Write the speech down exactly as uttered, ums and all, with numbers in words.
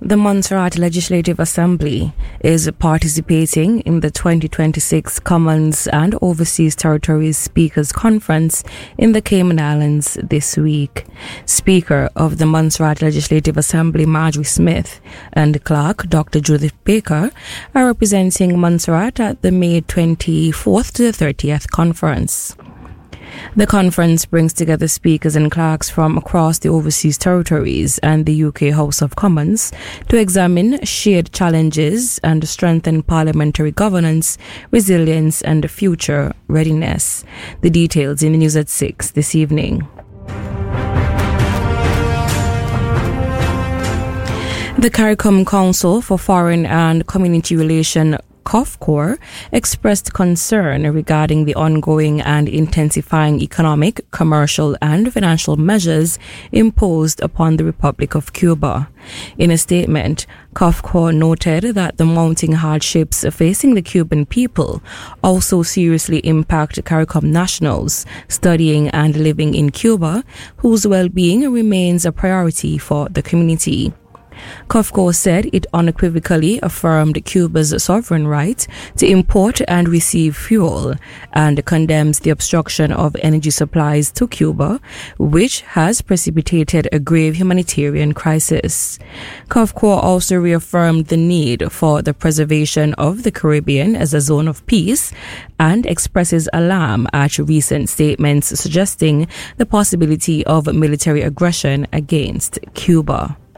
The Montserrat Legislative Assembly is participating in the twenty twenty-six Commons and Overseas Territories Speakers Conference in the Cayman Islands this week. Speaker of the Montserrat Legislative Assembly Marjorie Smith and Clerk Doctor Judith Baker are representing Montserrat at the May twenty-fourth to the thirtieth conference. The conference brings together speakers and clerks from across the overseas territories and the U K House of Commons to examine shared challenges and strengthen parliamentary governance, resilience and future readiness. The details in the news at six this evening. The CARICOM Council for Foreign and Community Relations COFCOR expressed concern regarding the ongoing and intensifying economic, commercial and financial measures imposed upon the Republic of Cuba. In a statement, COFCOR noted that the mounting hardships facing the Cuban people also seriously impact CARICOM nationals studying and living in Cuba, whose well-being remains a priority for the community. COFCOR said it unequivocally affirmed Cuba's sovereign right to import and receive fuel and condemns the obstruction of energy supplies to Cuba, which has precipitated a grave humanitarian crisis. COFCOR also reaffirmed the need for the preservation of the Caribbean as a zone of peace and expresses alarm at recent statements suggesting the possibility of military aggression against Cuba.